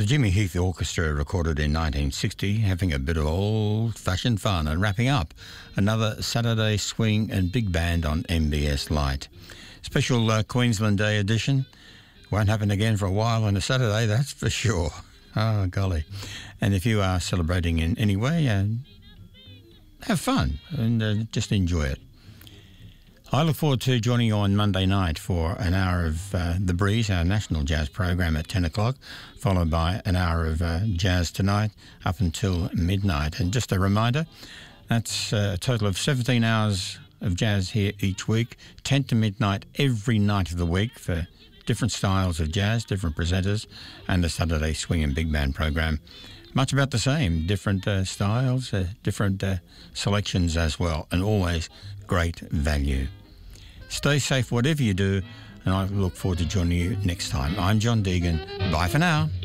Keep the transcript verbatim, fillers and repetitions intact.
The Jimmy Heath Orchestra recorded in nineteen sixty, having a bit of old-fashioned fun and wrapping up another Saturday swing and big band on M B S Lite. Special uh, Queensland Day edition. Won't happen again for a while on a Saturday, that's for sure. Oh, golly. And if you are celebrating in any way, uh, have fun and uh, just enjoy it. I look forward to joining you on Monday night for an hour of uh, The Breeze, our national jazz program at ten o'clock, followed by an hour of uh, Jazz Tonight up until midnight. And just a reminder, that's a total of seventeen hours of jazz here each week, ten to midnight every night of the week for different styles of jazz, different presenters, and the Saturday Swing and Big Band program. Much about the same, different uh, styles, uh, different uh, selections as well, and always great value. Stay safe whatever you do, and I look forward to joining you next time. I'm John Deegan. Bye for now.